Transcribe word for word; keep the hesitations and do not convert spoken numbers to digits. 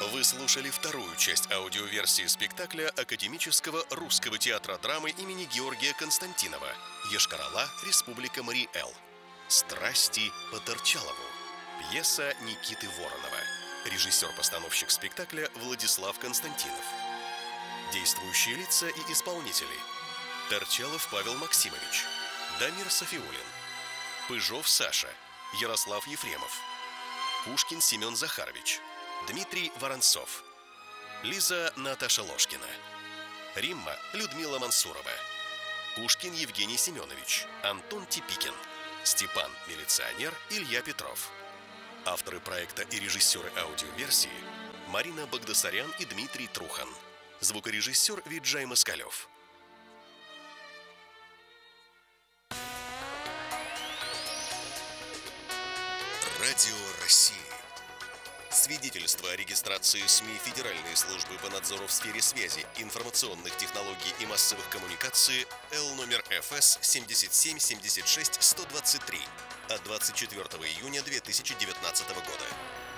Вы слушали вторую часть аудиоверсии спектакля Академического русского театра драмы имени Георгия Константинова «Йошкар-Ола, Республика Мариэл». «Страсти по Торчалову». Пьеса Никиты Воронова. Режиссер-постановщик спектакля Владислав Константинов. Действующие лица и исполнители: Торчалов Павел Максимович, Дамир Сафиуллин, Пыжов Саша, Ярослав Ефремов, Пушкин Семен Захарович, Дмитрий Воронцов, Лиза Наташа Ложкина, Римма Людмила Мансурова, Пушкин Евгений Семенович, Антон Типикин, Степан Милиционер Илья Петров. Авторы проекта и режиссеры аудиоверсии: Марина Багдасарян и Дмитрий Трухан. Звукорежиссер Виджай Москалев. Радио России. Свидетельство о регистрации СМИ Федеральной службы по надзору в сфере связи, информационных технологий и массовых коммуникаций Л номер Ф С семьдесят семь семьдесят шесть сто двадцать три от двадцать четвёртого июня две тысячи девятнадцатого года.